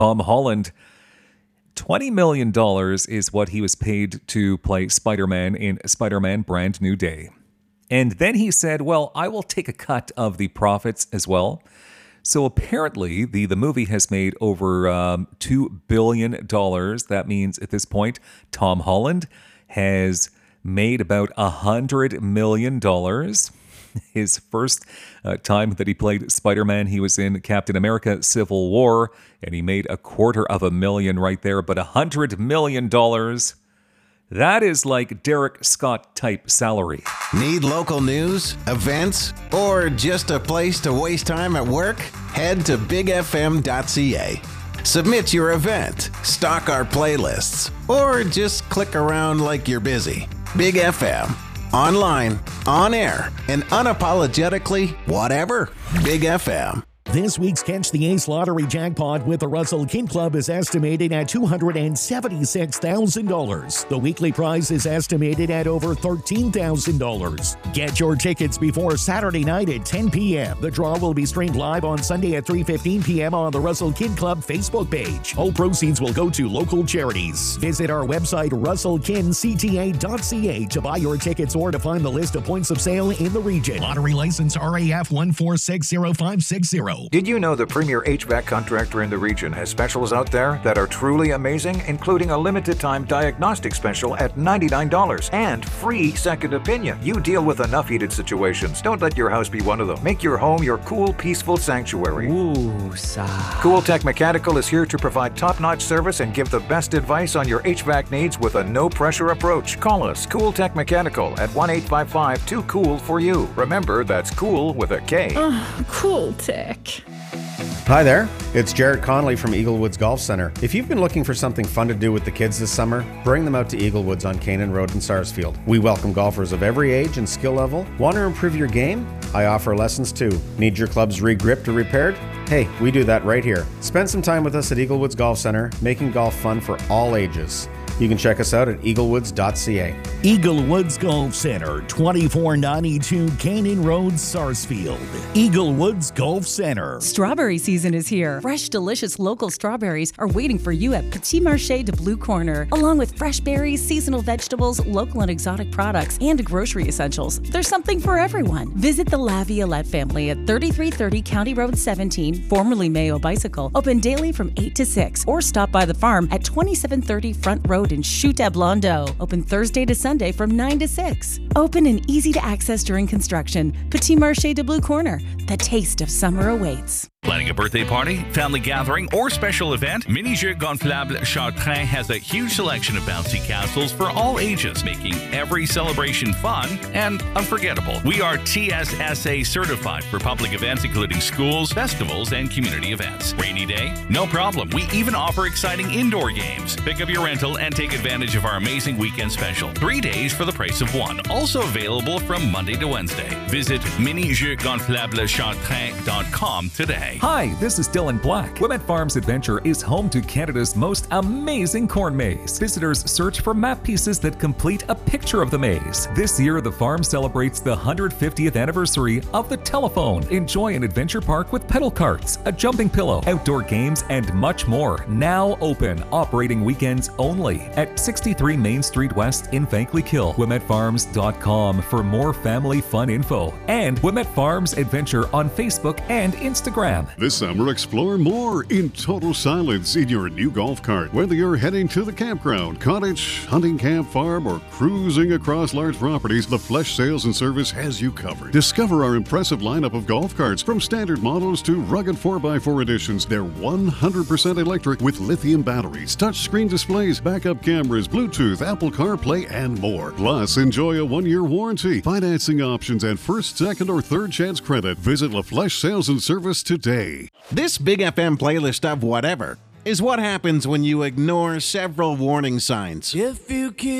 Tom Holland, $20 million is what he was paid to play Spider-Man in Spider-Man Brand New Day. And then he said, well, I will take a cut of the profits as well. So apparently the movie has made over $2 billion. That means at this point, Tom Holland has made about $100 million. His first time that he played Spider-Man, he was in Captain America Civil War, and he made $250,000 right there. But $100 million, that is like Derek Scott type salary. Need local news, events, or just a place to waste time at work? Head to bigfm.ca. Submit your event, stock our playlists, or just click around like you're busy. Big FM. Online, on air, and unapologetically whatever. Big FM. This week's Catch the Ace lottery jackpot with the Russell King Club is estimated at $276,000. The weekly prize is estimated at over $13,000. Get your tickets before Saturday night at 10 p.m. The draw will be streamed live on Sunday at 3:15 p.m. on the Russell King Club Facebook page. All proceeds will go to local charities. Visit our website, russellkincta.ca, to buy your tickets or to find the list of points of sale in the region. Lottery license RAF 1460560. Did you know the premier HVAC contractor in the region has specials out there that are truly amazing, including a limited-time diagnostic special at $99 and free second opinion? You deal with enough heated situations. Don't let your house be one of them. Make your home your cool, peaceful sanctuary. Ooh, sigh. Cool Tech Mechanical is here to provide top-notch service and give the best advice on your HVAC needs with a no-pressure approach. Call us, Cool Tech Mechanical, at 1-855-2COOL-for-you. Remember, that's cool with a K. Cool Tech. Hi there, it's Jared Connolly from Eagle Woods Golf Center. If you've been looking for something fun to do with the kids this summer, bring them out to Eagle Woods on Canaan Road in Sarsfield. We welcome golfers of every age and skill level. Want to improve your game? I offer lessons too. Need your clubs re-gripped or repaired? Hey, we do that right here. Spend some time with us at Eagle Woods Golf Center, making golf fun for all ages. You can check us out at eaglewoods.ca. Eagle Woods Golf Center, 2492 Canaan Road, Sarsfield. Eagle Woods Golf Center. Strawberry season is here. Fresh, delicious local strawberries are waiting for you at Petit Marché de Blue Corner. Along with fresh berries, seasonal vegetables, local and exotic products, and grocery essentials, there's something for everyone. Visit the La Violette family at 3330 County Road 17, formerly Mayo Bicycle, open daily from 8 to 6, or stop by the farm at 2730 Front Road in Chute à Blondeau, open Thursday to Sunday from 9 to 6. Open and easy to access during construction. Petit Marché de Blue Corner. The taste of summer awaits. Planning a birthday party, family gathering, or special event? Mini Jeux Gonflables Chartrain has a huge selection of bouncy castles for all ages, making every celebration fun and unforgettable. We are TSSA certified for public events including schools, festivals, and community events. Rainy day? No problem. We even offer exciting indoor games. Pick up your rental and take advantage of our amazing weekend special. 3 days for the price of one. Also available from Monday to Wednesday. Visit minijeuxgonflableschartrain.com today. Hi, this is Dylan Black. Wilmette Farms Adventure is home to Canada's most amazing corn maze. Visitors search for map pieces that complete a picture of the maze. This year, the farm celebrates the 150th anniversary of the telephone. Enjoy an adventure park with pedal carts, a jumping pillow, outdoor games, and much more. Now open, operating weekends only at 63 Main Street West in Vankleek-Hill. WilmetteFarms.com for more family fun info. And Wilmette Farms Adventure on Facebook and Instagram. This summer, explore more in total silence in your new golf cart. Whether you're heading to the campground, cottage, hunting camp, farm, or cruising across large properties, the Flesh Sales and Service has you covered. Discover our impressive lineup of golf carts, from standard models to rugged 4x4 editions. They're 100% electric with lithium batteries, touchscreen displays, backup cameras, Bluetooth, Apple CarPlay, and more. Plus, enjoy a 1-year warranty, financing options, and first, second, or third chance credit. Visit La Flesh Sales and Service today. This Big FM playlist of whatever is what happens when you ignore several warning signs. If you keep